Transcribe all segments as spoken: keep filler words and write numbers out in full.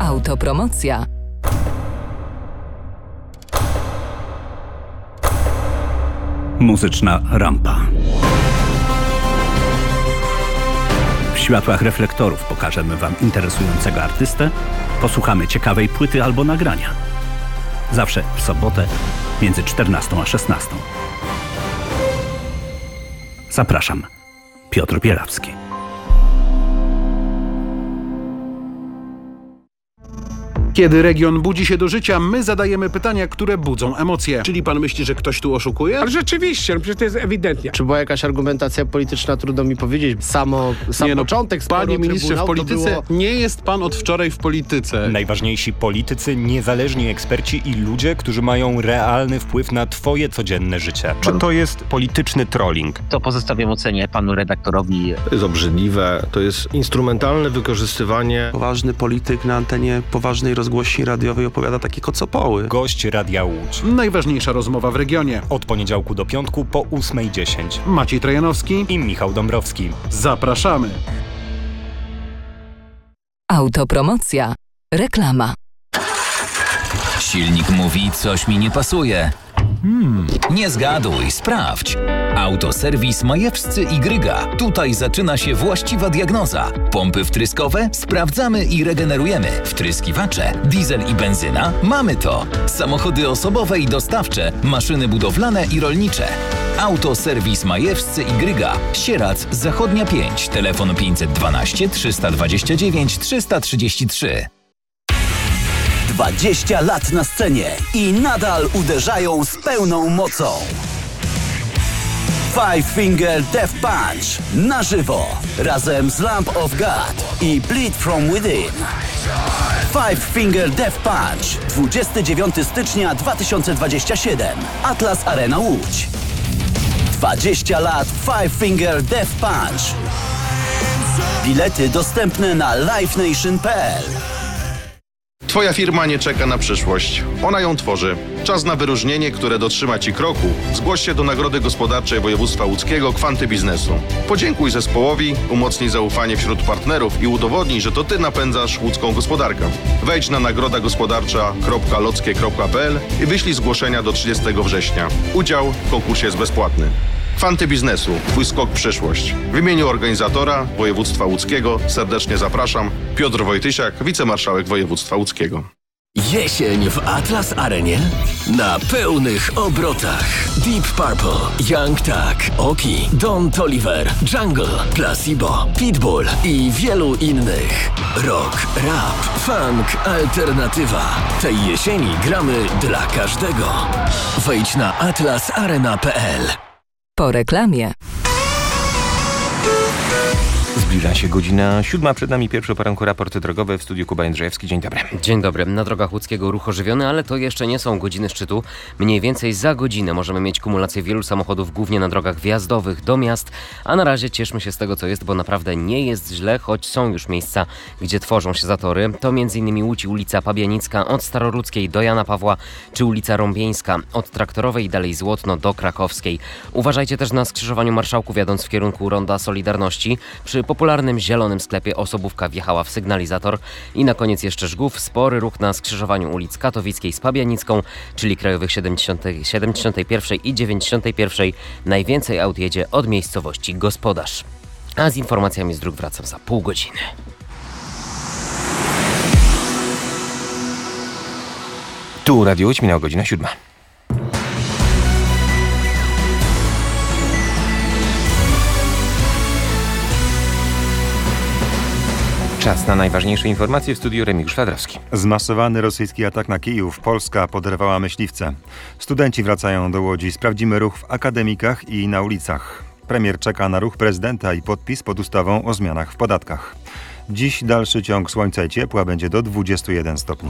Autopromocja. Muzyczna rampa. W światłach reflektorów pokażemy Wam interesującego artystę, posłuchamy ciekawej płyty albo nagrania. Zawsze w sobotę między czternastą a szesnastą. Zapraszam. Piotr Bielawski. Kiedy region budzi się do życia, my zadajemy pytania, które budzą emocje. Czyli pan myśli, że ktoś tu oszukuje? Ale rzeczywiście, no przecież to jest ewidentnie. Czy była jakaś argumentacja polityczna, trudno mi powiedzieć. Samo, sam nie, no, początek sporu Panie ministrze, w polityce było... nie jest pan od wczoraj w polityce. Najważniejsi politycy, niezależni eksperci i ludzie, którzy mają realny wpływ na twoje codzienne życie. Czy to jest polityczny trolling? To pozostawiam ocenie panu redaktorowi. To jest obrzydliwe, to jest instrumentalne wykorzystywanie. Poważny polityk na antenie poważnej rozgłośni radiowej opowiada takie kocopoły. Gość Radia Łódź. Najważniejsza rozmowa w regionie. Od poniedziałku do piątku po ósmej dziesięć. Maciej Trojanowski I Michał Dąbrowski. Zapraszamy. Autopromocja. Reklama. Silnik mówi, coś mi nie pasuje. Hmm, nie zgaduj, sprawdź. Autoserwis Majewscy i Gryga. Tutaj zaczyna się właściwa diagnoza. Pompy wtryskowe? Sprawdzamy i regenerujemy. Wtryskiwacze? Diesel i benzyna? Mamy to. Samochody osobowe i dostawcze, maszyny budowlane i rolnicze. Autoserwis Majewscy i Gryga. Sierac, Zachodnia pięć. Telefon pięćset dwanaście trzysta dwadzieścia dziewięć trzysta trzydzieści trzy. dwadzieścia lat na scenie i nadal uderzają z pełną mocą. Five Finger Death Punch na żywo razem z Lamb of God i Bleed From Within. Five Finger Death Punch dwudziestego dziewiątego stycznia dwa tysiące dwudziestego siódmego. Atlas Arena Łódź. dwadzieścia lat Five Finger Death Punch. Bilety dostępne na live nation kropka p l. Twoja firma nie czeka na przyszłość. Ona ją tworzy. Czas na wyróżnienie, które dotrzyma Ci kroku. Zgłoś się do Nagrody Gospodarczej Województwa Łódzkiego Kwanty Biznesu. Podziękuj zespołowi, umocnij zaufanie wśród partnerów i udowodnij, że to Ty napędzasz łódzką gospodarkę. Wejdź na nagroda gospodarcza kropka lockie kropka p l i wyślij zgłoszenia do trzydziestego września. Udział w konkursie jest bezpłatny. Kwanty Biznesu. Twój skok w przyszłość. W imieniu organizatora Województwa Łódzkiego serdecznie zapraszam. Piotr Wojtysiak, wicemarszałek Województwa Łódzkiego. Jesień w Atlas Arenie? Na pełnych obrotach. Deep Purple, Young Thug, Oki, Don Toliver, Jungle, Placebo, Pitbull i wielu innych. Rock, rap, funk, alternatywa. Tej jesieni gramy dla każdego. Wejdź na atlas arena kropka p l. Po reklamie. Zbliża się godzina siódma, przed nami pierwszy o poranku raport drogowy, w studiu Kuba Jędrzejewski. Dzień dobry. Dzień dobry. Na drogach łódzkiego ruch ożywiony, ale to jeszcze nie są godziny szczytu. Mniej więcej za godzinę możemy mieć kumulację wielu samochodów, głównie na drogach wjazdowych do miast, a na razie cieszmy się z tego, co jest, bo naprawdę nie jest źle, choć są już miejsca, gdzie tworzą się zatory. To m.in. Łódź, ulica Pabianicka od Starorudzkiej do Jana Pawła, czy ulica Rąbieńska od Traktorowej, dalej Złotno do Krakowskiej. Uważajcie też na skrzyżowaniu Marszałków, jadąc w kierunku Ronda Solidarności. Przy popularnym zielonym sklepie osobówka wjechała w sygnalizator. I na koniec jeszcze Żgów. Spory ruch na skrzyżowaniu ulic Katowickiej z Pabianicką, czyli krajowych siedemdziesiątej, siedemdziesiątej pierwszej i dziewięćdziesiątej pierwszej. Najwięcej aut jedzie od miejscowości Gospodarz. A z informacjami z dróg wracam za pół godziny. Tu Radio Łódź, minęła godzina siódma. Czas na najważniejsze informacje w studiu Remigiusz Fladrowski. Zmasowany rosyjski atak na Kijów. Polska poderwała myśliwce. Studenci wracają do Łodzi. Sprawdzimy ruch w akademikach i na ulicach. Premier czeka na ruch prezydenta i podpis pod ustawą o zmianach w podatkach. Dziś dalszy ciąg słońca i ciepła, będzie do dwudziestu jeden stopni.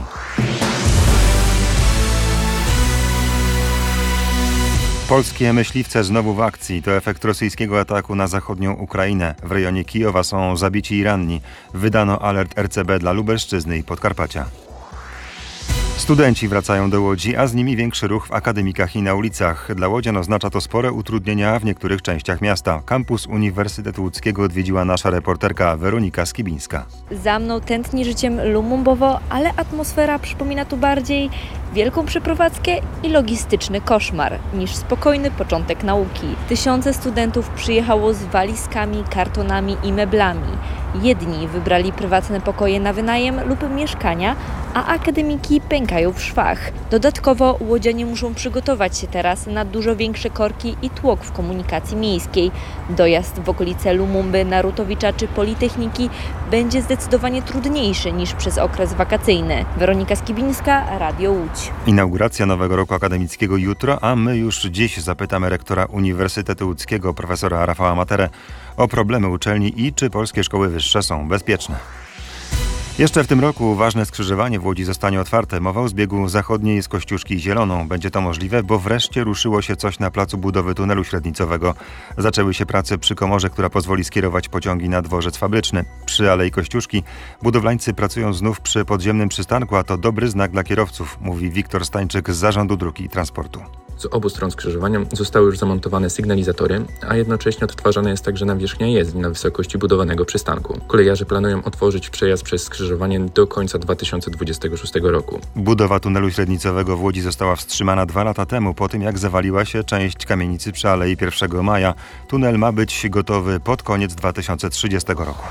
Polskie myśliwce znowu w akcji. To efekt rosyjskiego ataku na zachodnią Ukrainę. W rejonie Kijowa są zabici i ranni. Wydano alert R C B dla Lubelszczyzny i Podkarpacia. Studenci wracają do Łodzi, a z nimi większy ruch w akademikach i na ulicach. Dla łodzian oznacza to spore utrudnienia w niektórych częściach miasta. Kampus Uniwersytetu Łódzkiego odwiedziła nasza reporterka Weronika Skibińska. Za mną tętni życiem lumumbowo, ale atmosfera przypomina tu bardziej wielką przeprowadzkę i logistyczny koszmar niż spokojny początek nauki. Tysiące studentów przyjechało z walizkami, kartonami i meblami. Jedni wybrali prywatne pokoje na wynajem lub mieszkania, a akademiki pękają w szwach. Dodatkowo łodzianie muszą przygotować się teraz na dużo większe korki i tłok w komunikacji miejskiej. Dojazd w okolice Lumumby, Narutowicza czy Politechniki będzie zdecydowanie trudniejszy niż przez okres wakacyjny. Weronika Skibińska, Radio Łódź. Inauguracja nowego roku akademickiego jutro, a my już dziś zapytamy rektora Uniwersytetu Łódzkiego, profesora Rafała Materę, o problemy uczelni i czy polskie szkoły wyższe są bezpieczne. Jeszcze w tym roku ważne skrzyżowanie w Łodzi zostanie otwarte. Mowa o zbiegu zachodniej z Kościuszki Zieloną. Będzie to możliwe, bo wreszcie ruszyło się coś na placu budowy tunelu średnicowego. Zaczęły się prace przy komorze, która pozwoli skierować pociągi na dworzec fabryczny. Przy Alei Kościuszki budowlańcy pracują znów przy podziemnym przystanku, a to dobry znak dla kierowców, mówi Wiktor Stańczyk z Zarządu Dróg i Transportu. Z obu stron skrzyżowania zostały już zamontowane sygnalizatory, a jednocześnie odtwarzana jest także nawierzchnia jezdni na wysokości budowanego przystanku. Kolejarze planują otworzyć przejazd przez skrzyżowanie do końca dwa tysiące dwudziestego szóstego roku. Budowa tunelu średnicowego w Łodzi została wstrzymana dwa lata temu, po tym jak zawaliła się część kamienicy przy Alei pierwszego maja. Tunel ma być gotowy pod koniec dwa tysiące trzydziestego roku.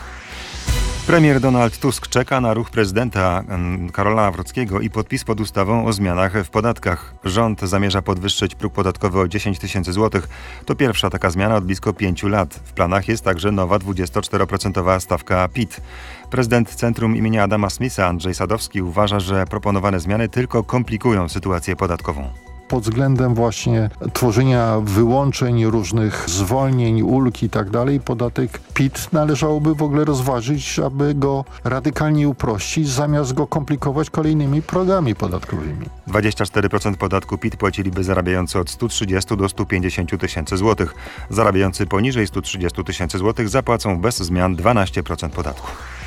Premier Donald Tusk czeka na ruch prezydenta Karola Nawrockiego i podpis pod ustawą o zmianach w podatkach. Rząd zamierza podwyższyć próg podatkowy o dziesięć tysięcy złotych. To pierwsza taka zmiana od blisko pięciu lat. W planach jest także nowa dwudziestoczteroprocentowa stawka P I T. Prezydent Centrum imienia Adama Smitha Andrzej Sadowski uważa, że proponowane zmiany tylko komplikują sytuację podatkową. Pod względem właśnie tworzenia wyłączeń, różnych zwolnień, ulg i tak dalej, podatek P I T należałoby w ogóle rozważyć, aby go radykalnie uprościć, zamiast go komplikować kolejnymi progami podatkowymi. dwadzieścia cztery procent podatku P I T płaciliby zarabiający od stu trzydziestu do stu pięćdziesięciu tysięcy złotych. Zarabiający poniżej stu trzydziestu tysięcy złotych zapłacą bez zmian dwanaście procent podatku.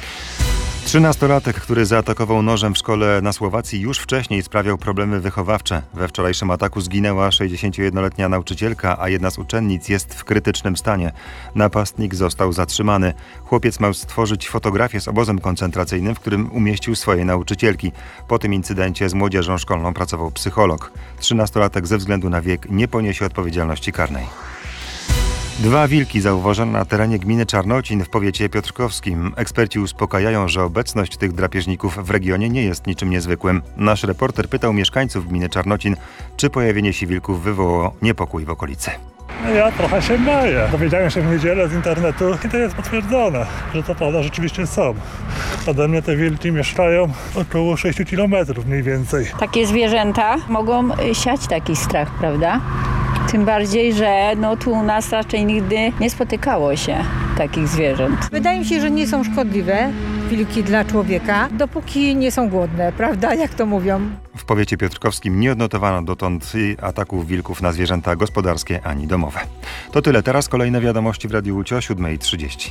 Trzynastolatek, który zaatakował nożem w szkole na Słowacji, już wcześniej sprawiał problemy wychowawcze. We wczorajszym ataku zginęła sześćdziesięciojednoletnia nauczycielka, a jedna z uczennic jest w krytycznym stanie. Napastnik został zatrzymany. Chłopiec miał stworzyć fotografię z obozem koncentracyjnym, w którym umieścił swoje nauczycielki. Po tym incydencie z młodzieżą szkolną pracował psycholog. Trzynastolatek ze względu na wiek nie poniesie odpowiedzialności karnej. Dwa wilki zauważono na terenie gminy Czarnocin w powiecie piotrkowskim. Eksperci uspokajają, że obecność tych drapieżników w regionie nie jest niczym niezwykłym. Nasz reporter pytał mieszkańców gminy Czarnocin, czy pojawienie się wilków wywołało niepokój w okolicy. Ja trochę się boję. Dowiedziałem się w niedzielę z internetu i to jest potwierdzone, że to prawda, rzeczywiście są. Ode mnie te wilki mieszkają około sześciu kilometrów mniej więcej. Takie zwierzęta mogą siać taki strach, prawda? Tym bardziej, że no, tu u nas raczej nigdy nie spotykało się takich zwierząt. Wydaje mi się, że nie są szkodliwe wilki dla człowieka, dopóki nie są głodne, prawda, jak to mówią. W powiecie piotrkowskim nie odnotowano dotąd ataków wilków na zwierzęta gospodarskie ani domowe. To tyle. Teraz kolejne wiadomości w Radiu Łódź o siódma trzydzieści.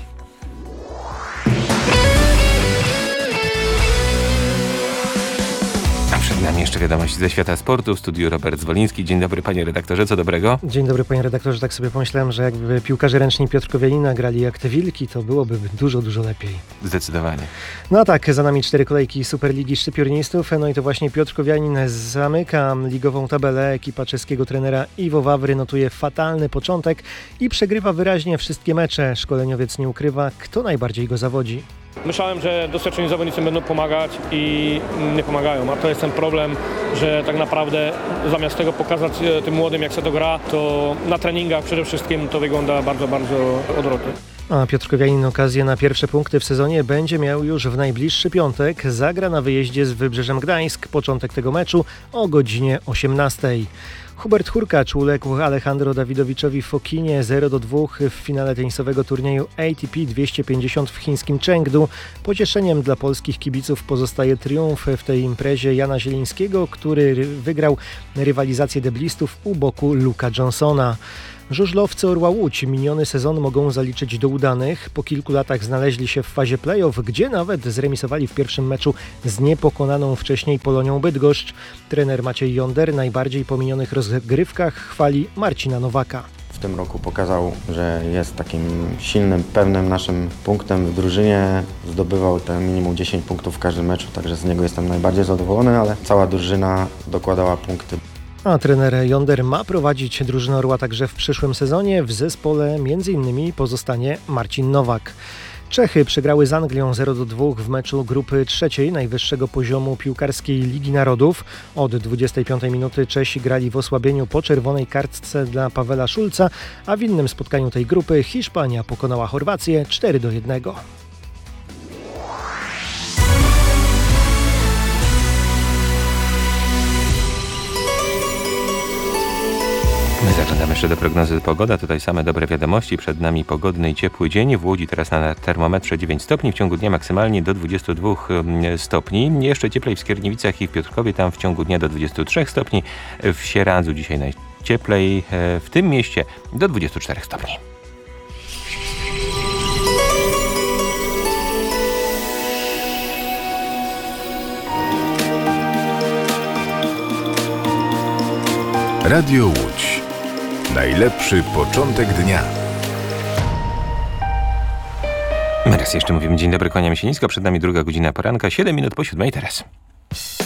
Przed nami jeszcze wiadomości ze świata sportu. W studiu Robert Zwoliński. Dzień dobry panie redaktorze, co dobrego? Dzień dobry panie redaktorze, tak sobie pomyślałem, że jakby piłkarze ręczni Piotrkowianina grali jak te wilki, to byłoby dużo, dużo lepiej. Zdecydowanie. No tak, za nami cztery kolejki Superligi Szczypiornistów, no i to właśnie Piotrkowianin zamyka ligową tabelę. Ekipa czeskiego trenera Iwo Wawry notuje fatalny początek i przegrywa wyraźnie wszystkie mecze. Szkoleniowiec nie ukrywa, kto najbardziej go zawodzi. Myślałem, że doświadczeni zawodnicy będą pomagać i nie pomagają, a to jest ten problem, że tak naprawdę zamiast tego pokazać tym młodym, jak się to gra, to na treningach przede wszystkim to wygląda bardzo, bardzo odwrotnie. A Piotrkowianin okazję na pierwsze punkty w sezonie będzie miał już w najbliższy piątek. Zagra na wyjeździe z Wybrzeżem Gdańsk. Początek tego meczu o godzinie osiemnastej. Hubert Hurkacz uległ Alejandro Dawidowiczowi w Fokinie zero do dwóch w finale tenisowego turnieju A T P dwieście pięćdziesiąt w chińskim Chengdu. Pocieszeniem dla polskich kibiców pozostaje triumf w tej imprezie Jana Zielińskiego, który wygrał rywalizację deblistów u boku Luka Johnsona. Żużlowcy Orła Łódź miniony sezon mogą zaliczyć do udanych. Po kilku latach znaleźli się w fazie play-off, gdzie nawet zremisowali w pierwszym meczu z niepokonaną wcześniej Polonią Bydgoszcz. Trener Maciej Jonder najbardziej po minionych rozgrywkach chwali Marcina Nowaka. W tym roku pokazał, że jest takim silnym, pewnym naszym punktem w drużynie. Zdobywał te minimum dziesięć punktów w każdym meczu, także z niego jestem najbardziej zadowolony, ale cała drużyna dokładała punkty. A trener Jonder ma prowadzić drużynę Orła także w przyszłym sezonie. W zespole między innymi pozostanie Marcin Nowak. Czechy przegrały z Anglią zero do dwóch w meczu grupy trzeciej najwyższego poziomu piłkarskiej Ligi Narodów. Od dwudziestej piątej minuty Czesi grali w osłabieniu po czerwonej kartce dla Pawela Szulca, a w innym spotkaniu tej grupy Hiszpania pokonała Chorwację cztery do jednego. My zaglądamy jeszcze do prognozy pogoda. Tutaj same dobre wiadomości. Przed nami pogodny i ciepły dzień. W Łodzi teraz na termometrze dziewięć stopni. W ciągu dnia maksymalnie do dwudziestu dwóch stopni. Jeszcze cieplej w Skierniewicach i w Piotrkowie. Tam w ciągu dnia do dwudziestu trzech stopni. W Sieradzu dzisiaj najcieplej. W tym mieście do dwudziestu czterech stopni. Radio Łódź. Najlepszy początek dnia. My raz jeszcze mówimy dzień dobry, kłaniamy się nisko. Przed nami druga godzina poranka, siedem minut po siódmej teraz.